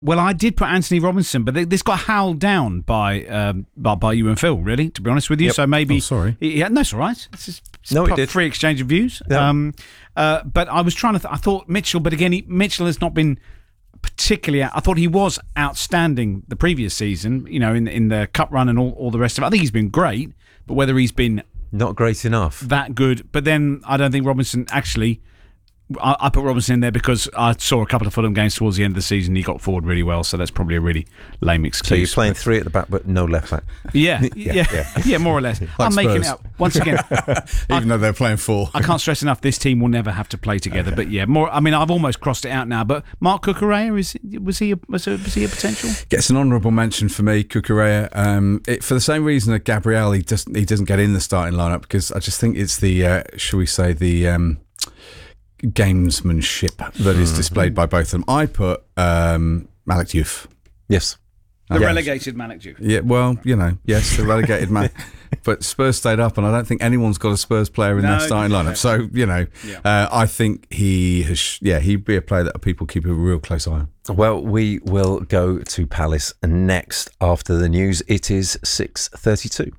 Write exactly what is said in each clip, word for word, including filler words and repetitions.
Well, I did put Anthony Robinson, but this got howled down by um, by, by you and Phil, really, to be honest with you. Yep. So maybe... Oh, sorry. Yeah, no, it's all right. It's just it's no, it did. Free exchange of views. Yeah. Um, uh, but I was trying to... Th- I thought Mitchell, but again, he, Mitchell has not been particularly... I thought he was outstanding the previous season, you know, in, in the cup run and all, all the rest of it. I think he's been great, but whether he's been... Not great enough. That good. But then I don't think Robinson actually... I, I put Robinson in there because I saw a couple of Fulham games towards the end of the season. He got forward really well, so that's probably a really lame excuse. So you're playing three at the back, but no left back. Yeah, yeah, yeah, yeah, yeah more or less. Like I'm Spurs. making it up once again. Even though they're playing four. I can't stress enough. This team will never have to play together. But yeah, more. I mean, I've almost crossed it out now. But Mark Cucurella, is was he a, was, a, was he a potential? Gets an honourable mention for me, Cucurella. Um, it, for the same reason that Gabriel, he doesn't he doesn't get in the starting lineup because I just think it's the uh, shall we say the. Um, gamesmanship that is displayed by both of them. I put um, Malik Diouf. Yes. The yes. relegated Malik Diouf. Yeah, well, you know, yes, the relegated man. But Spurs stayed up, and I don't think anyone's got a Spurs player in No, their starting lineup. So, you know, Yeah. uh, I think he has, yeah, he'd be a player that people keep a real close eye on. Well, we will go to Palace next after the news. It is six thirty-two.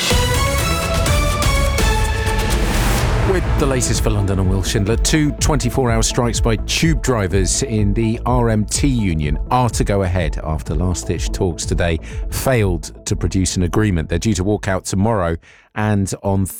With the latest for London and Will Schindler, two twenty-four hour strikes by tube drivers in the R M T union are to go ahead after last-ditch talks today failed to produce an agreement. They're due to walk out tomorrow and on